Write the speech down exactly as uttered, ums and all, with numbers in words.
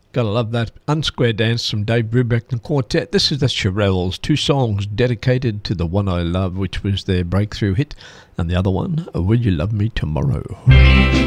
Gotta love that unsquare dance from Dave Brubeck and Quartet. This is the Shirelles, two songs dedicated to the one I love, which was their breakthrough hit, and the other one, Will You Love Me Tomorrow?